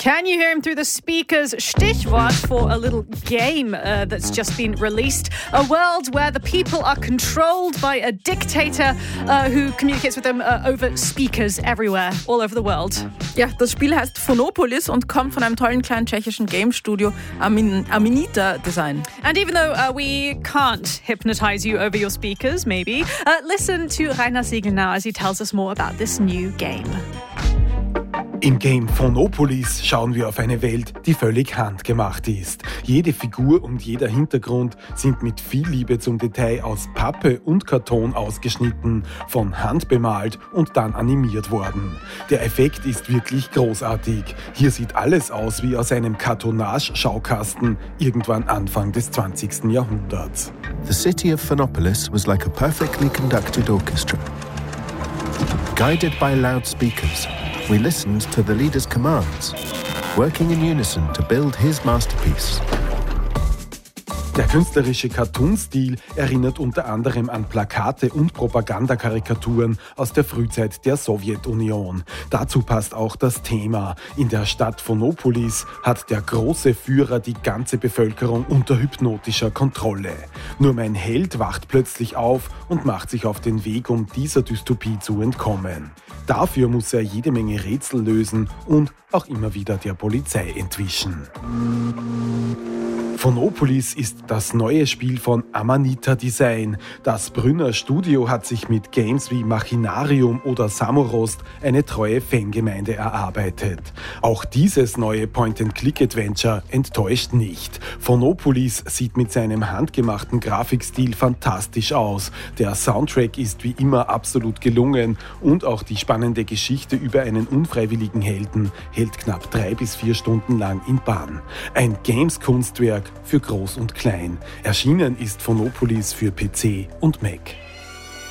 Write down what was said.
Can you hear him through the speakers? Stichwort for a little game that's just been released. A world where the people are controlled by a dictator who communicates with them over speakers everywhere, all over the world. Ja, das Spiel heißt Phonopolis und kommt von einem tollen kleinen tschechischen Game-Studio Aminita Design. And even though we can't hypnotize you over your speakers, maybe, listen to Rainer Siegel now as he tells us more about this new game. Im Game Phonopolis schauen wir auf eine Welt, die völlig handgemacht ist. Jede Figur und jeder Hintergrund sind mit viel Liebe zum Detail aus Pappe und Karton ausgeschnitten, von Hand bemalt und dann animiert worden. Der Effekt ist wirklich großartig. Hier sieht alles aus wie aus einem Kartonage-Schaukasten, irgendwann Anfang des 20. Jahrhunderts. The city of Phonopolis was like a perfectly conducted orchestra. Guided by loudspeakers, we listened to the leader's commands, working in unison to build his masterpiece. Der künstlerische Cartoon-Stil erinnert unter anderem an Plakate und Propagandakarikaturen aus der Frühzeit der Sowjetunion. Dazu passt auch das Thema. In der Stadt Phonopolis hat der große Führer die ganze Bevölkerung unter hypnotischer Kontrolle. Nur mein Held wacht plötzlich auf und macht sich auf den Weg, um dieser Dystopie zu entkommen. Dafür muss er jede Menge Rätsel lösen und auch immer wieder der Polizei entwischen. Phonopolis ist das neue Spiel von Aminita Design. Das Brünner Studio hat sich mit Games wie Machinarium oder Samorost eine treue Fangemeinde erarbeitet. Auch dieses neue Point-and-Click-Adventure enttäuscht nicht. Phonopolis sieht mit seinem handgemachten Grafikstil fantastisch aus. Der Soundtrack ist wie immer absolut gelungen und auch die spannende Geschichte über einen unfreiwilligen Helden hält knapp 3 bis 4 Stunden lang in Bann. Ein Games-Kunstwerk für Groß und Klein. Erschienen ist Phonopolis für PC und Mac.